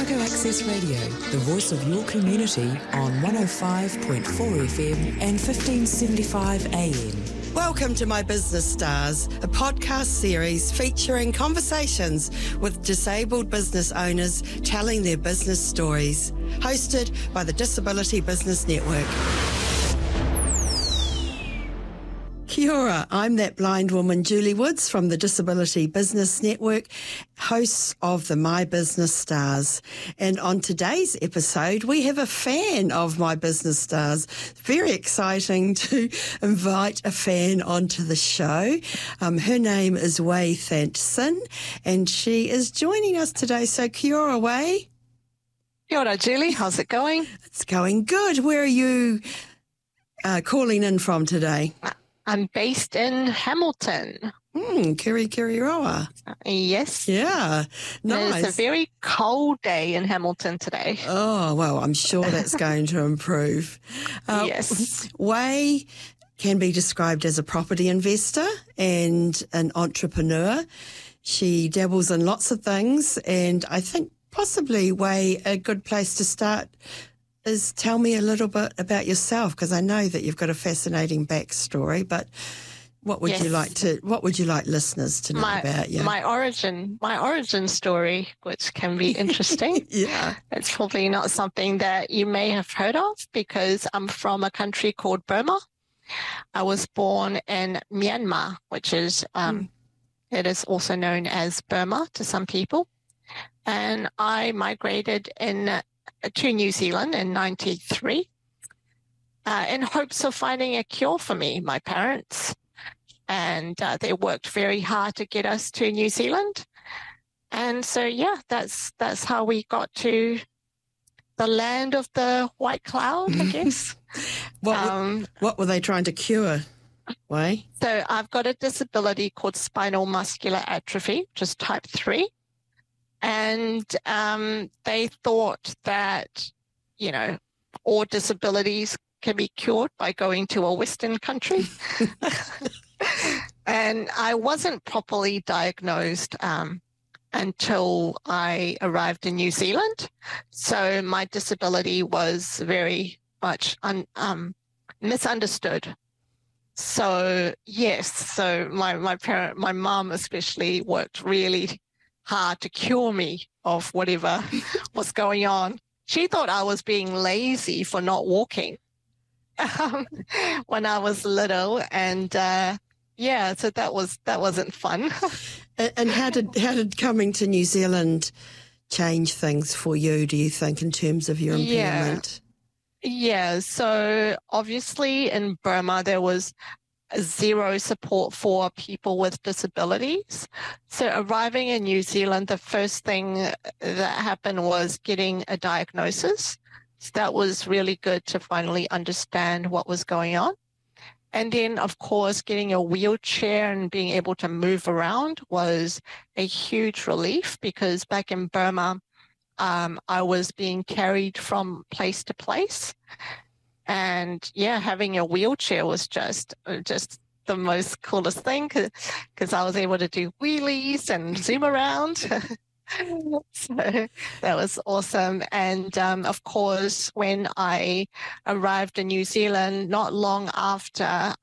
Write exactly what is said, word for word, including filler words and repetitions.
Otago Access Radio, the voice of your community on one oh five point four F M and fifteen seventy-five A M. Welcome to My Business Stars, a podcast series featuring conversations with disabled business owners telling their business stories. Hosted by the Disability Business Network. Kia ora, I'm that blind woman, Julie Woods, from the Disability Business Network, host of the My Business Stars. And on today's episode, we have a fan of My Business Stars. Very exciting to invite a fan onto the show. Um, her name is Wei Thantson, and she is joining us today. So kia ora, Wei. Kia ora, Julie. How's it going? It's going good. Where are you uh, calling in from today? I'm based in Hamilton. Hmm, Kiri Kiri Roa. Uh, yes. Yeah, nice. It's a very cold day in Hamilton today. Oh, well, I'm sure that's going to improve. Uh, yes. Wei can be described as a property investor and an entrepreneur. She dabbles in lots of things, and I think possibly, Wei, a good place to start is tell me a little bit about yourself, because I know that you've got a fascinating backstory, but what would yes. you like to, what would you like listeners to know my, about you? My origin, my origin story, which can be interesting. Yeah. It's probably not something that you may have heard of, because I'm from a country called Burma. I was born in Myanmar, which is, um, mm. it is also known as Burma to some people. And I migrated in to New Zealand in ninety-three uh, in hopes of finding a cure for me, my parents. And uh, they worked very hard to get us to New Zealand. And so, yeah, that's that's how we got to the land of the white cloud, I guess. what, um, were, what were they trying to cure? Why? So I've got a disability called spinal muscular atrophy, which is type three. And um, they thought that, you know, all disabilities can be cured by going to a Western country. And I wasn't properly diagnosed um, until I arrived in New Zealand. So my disability was very much un, um, misunderstood. So, yes, so my, my parent, my mom especially worked really hard to cure me of whatever was going on. She thought I was being lazy for not walking um, when I was little, and uh, yeah, so that was that wasn't fun. and, and how did how did coming to New Zealand change things for you? Do you think, in terms of your impairment? Yeah, yeah. So obviously in Burma there was zero support for people with disabilities. So arriving in New Zealand, the first thing that happened was getting a diagnosis. So that was really good to finally understand what was going on. And then, of course, getting a wheelchair and being able to move around was a huge relief, because back in Burma, um, I was being carried from place to place. And yeah, having a wheelchair was just just the most coolest thing, because I was able to do wheelies and zoom around. So that was awesome. And um, of course, when I arrived in New Zealand, not long after,